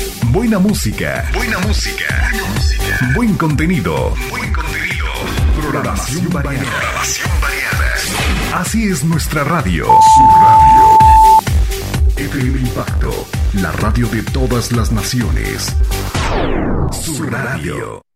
Buena música. Buen contenido. Programación variada. Así es nuestra radio. Su radio. FM Impacto, la radio de todas las naciones. Su radio.